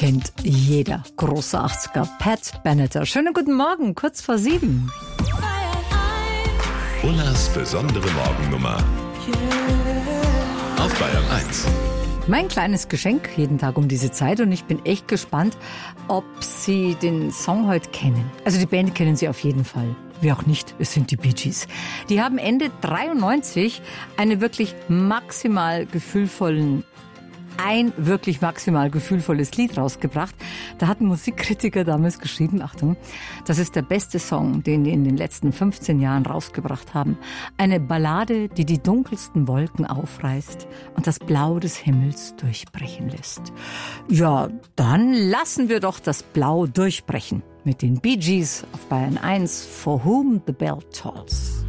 kennt jeder. Große 80er, Pat Benatar. Schönen guten Morgen, kurz vor 7. Ullas besondere Morgennummer auf Bayern 1. Mein kleines Geschenk jeden Tag um diese Zeit und ich bin echt gespannt, ob Sie den Song heute kennen. Also die Band kennen Sie auf jeden Fall. Wie auch nicht, es sind die Bee Gees. Die haben Ende 93 ein wirklich maximal gefühlvolles Lied rausgebracht. Da hat ein Musikkritiker damals geschrieben, Achtung, das ist der beste Song, den die in den letzten 15 Jahren rausgebracht haben. Eine Ballade, die die dunkelsten Wolken aufreißt und das Blau des Himmels durchbrechen lässt. Ja, dann lassen wir doch das Blau durchbrechen mit den Bee Gees auf Bayern 1, For Whom the Bell Tolls.